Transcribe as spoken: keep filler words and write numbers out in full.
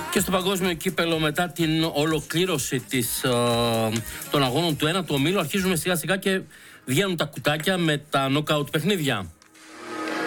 Και στο παγκόσμιο κύπελο, μετά την ολοκλήρωση της, ε, των αγώνων του ένατου ομίλου, αρχίζουμε σιγά σιγά και βγαίνουν τα κουτάκια με τα νοκάουτ παιχνίδια.